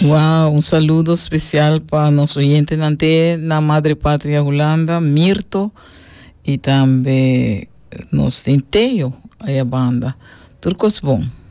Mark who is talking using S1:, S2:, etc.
S1: Uau, um saludo especial para nosso oyente na Madre Pátria Holanda, Mirto, e também nos Tinteio, aí a banda. Turcos bom.